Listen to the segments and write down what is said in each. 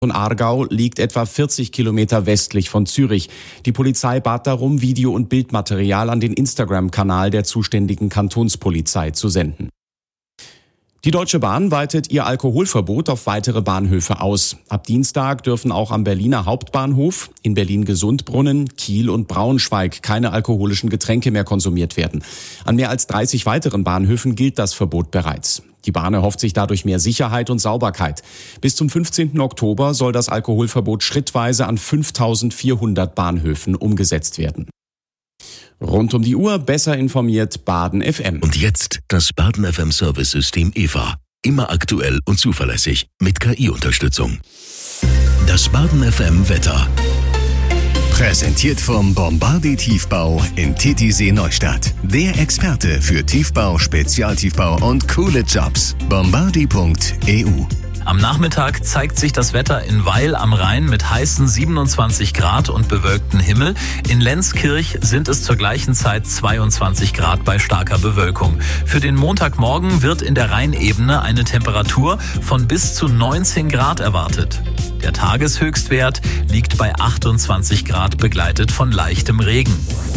von Aargau liegt etwa 40 Kilometer westlich von Zürich. Die Polizei bat darum, Video- und Bildmaterial an den Instagram-Kanal der zuständigen Kantonspolizei zu senden. Die Deutsche Bahn weitet ihr Alkoholverbot auf weitere Bahnhöfe aus. Ab Dienstag dürfen auch am Berliner Hauptbahnhof, in Berlin-Gesundbrunnen, Kiel und Braunschweig keine alkoholischen Getränke mehr konsumiert werden. An mehr als 30 weiteren Bahnhöfen gilt das Verbot bereits. Die Bahn erhofft sich dadurch mehr Sicherheit und Sauberkeit. Bis zum 15. Oktober soll das Alkoholverbot schrittweise an 5.400 Bahnhöfen umgesetzt werden. Rund um die Uhr besser informiert Baden FM. Und jetzt das Baden FM Service-System EVA. Immer aktuell und zuverlässig mit KI-Unterstützung. Das Baden FM Wetter. Präsentiert vom Bombardier Tiefbau in Titisee Neustadt. Der Experte für Tiefbau, Spezialtiefbau und coole Jobs. Bombardier.eu. Am Nachmittag zeigt sich das Wetter in Weil am Rhein mit heißen 27 Grad und bewölktem Himmel. In Lenzkirch sind es zur gleichen Zeit 22 Grad bei starker Bewölkung. Für den Montagmorgen wird in der Rheinebene eine Temperatur von bis zu 19 Grad erwartet. Der Tageshöchstwert liegt bei 28 Grad, begleitet von leichtem Regen.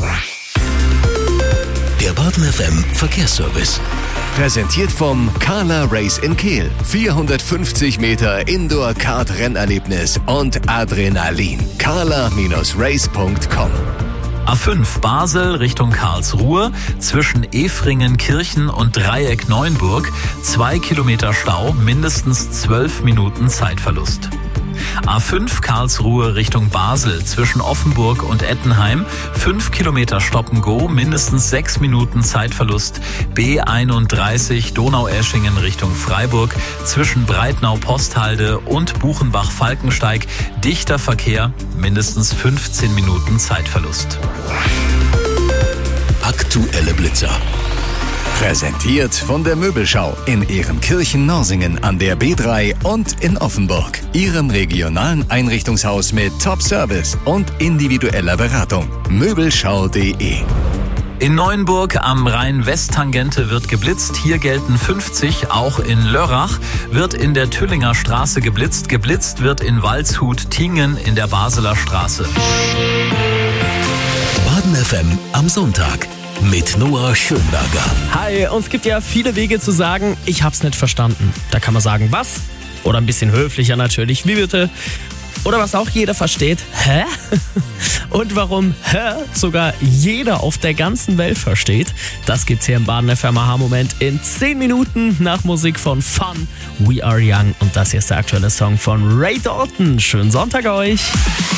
Der Baden FM Verkehrsservice. Präsentiert vom Carla Race in Kehl. 450 Meter Indoor-Kart-Rennerlebnis und Adrenalin. carla-race.com. A5 Basel Richtung Karlsruhe, zwischen Efringen-Kirchen und Dreieck Neuenburg, 2 Kilometer Stau, mindestens 12 Minuten Zeitverlust. A5 Karlsruhe Richtung Basel, zwischen Offenburg und Ettenheim, 5 Kilometer Stop-and-Go, mindestens 6 Minuten Zeitverlust. B31 Donaueschingen Richtung Freiburg, zwischen Breitnau-Posthalde und Buchenbach-Falkensteig, dichter Verkehr, mindestens 15 Minuten Zeitverlust. Aktuelle Blitzer. Präsentiert von der Möbelschau in Ehrenkirchen-Norsingen an der B3 und in Offenburg. Ihrem regionalen Einrichtungshaus mit Top-Service und individueller Beratung. Möbelschau.de. In Neuenburg am Rhein-West-Tangente wird geblitzt. Hier gelten 50. Auch in Lörrach wird in der Tüllinger Straße geblitzt. Geblitzt wird in Waldshut-Tingen in der Basler Straße. Baden FM am Sonntag. Mit Noah Schönberger. Hi, und es gibt ja viele Wege zu sagen, ich hab's nicht verstanden. Da kann man sagen, was? Oder ein bisschen höflicher natürlich, wie bitte? Oder was auch jeder versteht, hä? Und warum hä sogar jeder auf der ganzen Welt versteht, das gibt's hier im Baden FM Aha-Moment in 10 Minuten nach Musik von Fun, We Are Young. Und das hier ist der aktuelle Song von Ray Dalton. Schönen Sonntag euch!